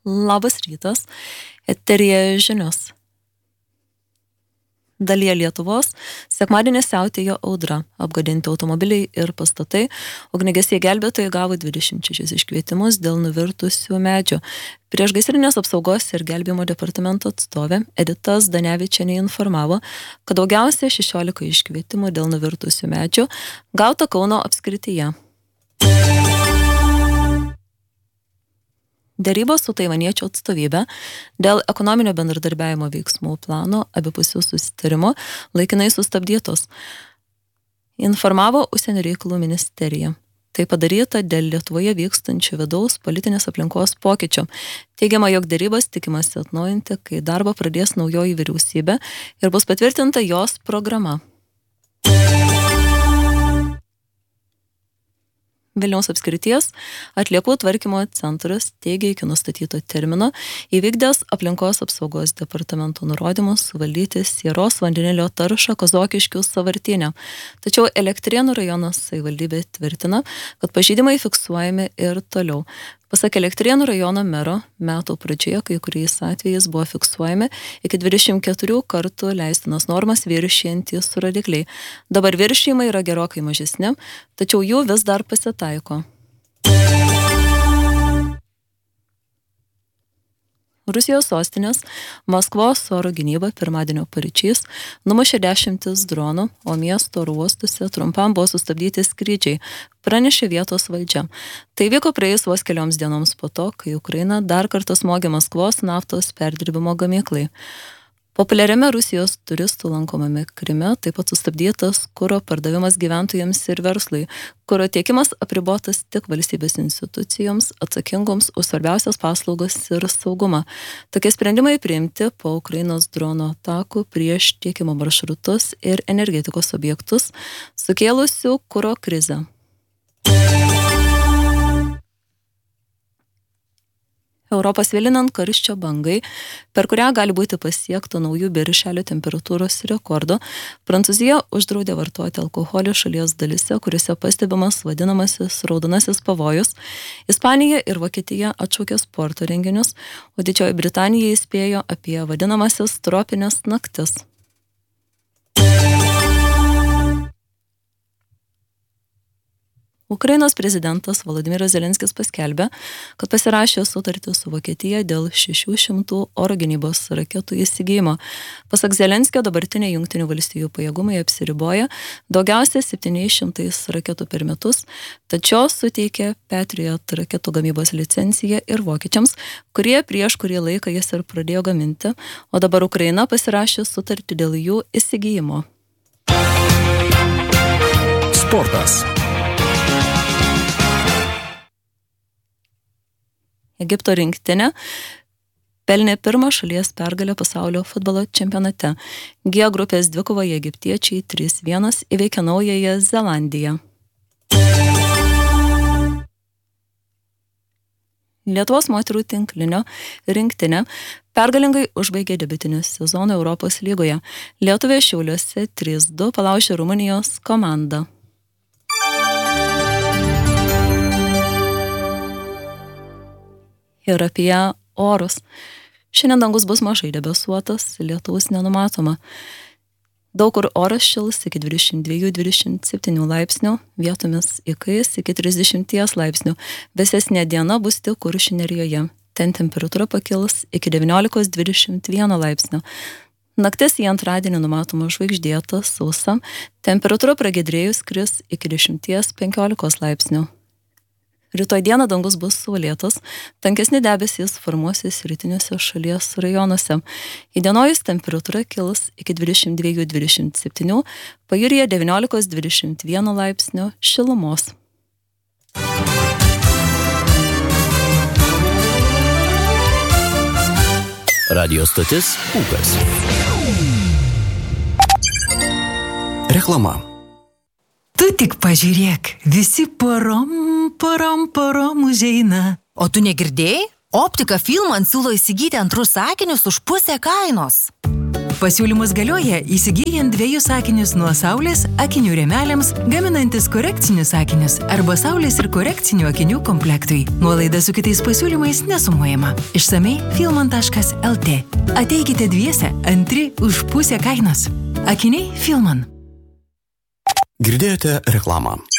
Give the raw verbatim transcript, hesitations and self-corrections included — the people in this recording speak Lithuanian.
Labas rytas, eteryje žinios. Dalyje Lietuvos sekmadienį siautėjo audra, apgadinti automobiliai ir pastatai, ugniagesiai gelbėtojai gavo dvidešimt šešis iškvietimus dėl nuvirtusių medžių. Priešgaisrinės apsaugos ir gelbėjimo departamento atstovė Edita Zdanevičienė informavo, kad daugiausia šešiolika iškvietimų dėl nuvirtusių medžių gauta Kauno apskrityje. Dėrybos su taivaniečių atstovybė dėl ekonominio bendradarbiavimo veiksmų plano abipusių susitarimo laikinai sustabdytos, informavo Užsienio reikalų ministerija. Tai padaryta dėl Lietuvoje vykstančių vidaus politinės aplinkos pokyčių. Teigiama, jog dėrybas tikimasi atnaujinti, kai darbą pradės naujoji vyriausybė ir bus patvirtinta jos programa. Vilniaus apskrities atliekų tvarkymo centras teigia iki nustatyto termino įvykdęs aplinkos apsaugos departamento nurodymus suvaldyti sieros vandenilio taršą Kazokiškių sąvartyne. Tačiau Elektrėnų rajono savivaldybė tvirtina, kad pažeidimai fiksuojami ir toliau. Pasak Elektrėnų rajono mero, metų pradžioje kai kuriais atvejais buvo fiksuojami iki dvidešimt keturių kartų leistinas normas viršijantys rodikliai. Dabar viršijimai yra gerokai mažesni, tačiau jų vis dar pasitaiko. Rusijos sostinės Maskvos oro gynyba pirmadienio paryčiais numušė dešimtis dronų, o miesto oro uostuose trumpam buvo sustabdyti skrydžiai, pranešė vietos valdžia. Tai vyko praėjus vos kelioms dienoms po to, kai Ukraina dar kartą smogė Maskvos naftos perdirbimo gamyklai. Populiariame Rusijos turistų lankomame Kryme taip pat sustabdytas kuro pardavimas gyventojams ir verslui. Kuro tiekimas apribotas tik valstybės institucijoms atsakingoms už svarbiausias paslaugas ir saugumą. Tokie sprendimai priimti po Ukrainos drono atakų prieš tiekimo maršrutus ir energetikos objektus, sukėlusių kuro krizę. Europos vėlinant karščio bangai, per kurią gali būti pasiekta naujų birželio temperatūros rekordų, Prancūzija uždraudė vartoti alkoholį šalies dalyse, kuriuose pastebimas vadinamasis raudonasis pavojus. Ispanija ir Vokietija atšaukė sporto renginius, o Didžioji Britanija įspėjo apie vadinamasis tropines naktis. Ukrainos prezidentas Volodymyras Zelenskis paskelbė, kad pasirašė sutartį su Vokietija dėl šešių šimtų oro gynybos raketų įsigijimo. Pasak Zelenskio, dabartiniai Jungtinių valstijų pajėgumai apsiriboja daugiausia septyniais šimtais raketų per metus, tačiau suteikė Patriot raketų gamybos licenciją ir vokiečiams, kurie prieš kurį laiką jas ir pradėjo gaminti, o dabar Ukraina pasirašė sutartį dėl jų įsigijimo. Sportas. Egipto rinktinė pelnė pirmą šalies pergalę pasaulio futbolo čempionate. G grupės dvikovoje egiptiečiai trys vienas įveikė Naująją Zelandiją. Lietuvos moterų tinklinio rinktinė pergalingai užbaigė debiutinį sezoną Europos lygoje. Lietuvė Šiauliuose trys du palaužė Rumunijos komandą. Ir apie orus. Šiandien dangus bus mažai debesuotas, lietaus nenumatoma. Daug kur oras šils iki dvidešimt dviejų dvidešimt septynių laipsnių, vietomis įkais iki trisdešimt laipsnių. Vėsesnė diena bus tik Kuršių nerijoje. Ten temperatūra pakils iki devyniolikos dvidešimt vieno laipsnio. Naktis į antradienį numatoma žvaigždėta, sausa. Temperatūra pragiedrėjus kris iki dešimties penkiolikos laipsnių. Rytoj dieną dangus bus saulėtas, tankesni debesys formuosis rytiniuose šalies rajonuose. Įdienojus temperatūra kils iki dvidešimt dviejų dvidešimt septynių, pajūryje devyniolikos dvidešimt vieno laipsnio šilumos. Radio stotis Ūkas. Reklama. Tu tik pažiūrėk, visi porom, porom, porom užeina. O tu negirdėjai? Optika Filman siūlo įsigyti antrus sakinius už pusę kainos. Pasiūlymus galioja įsigyjant dviejus akinius nuo Saulės akinių rėmeliams, gaminantis korekcinius akinius arba Saulės ir korekcinių akinių komplektui. Nuolaida su kitais pasiūlymais nesumuojama. Išsamei filman taškas el tė. Ateikite dviese, antri už pusę kainos. Akiniai Filman. Girdėjote reklamą.